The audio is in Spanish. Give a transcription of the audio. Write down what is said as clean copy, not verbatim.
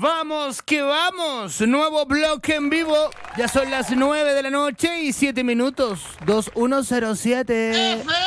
Vamos que vamos, nuevo bloque en vivo. Ya son las 9 de la noche y 7 minutos. 2107.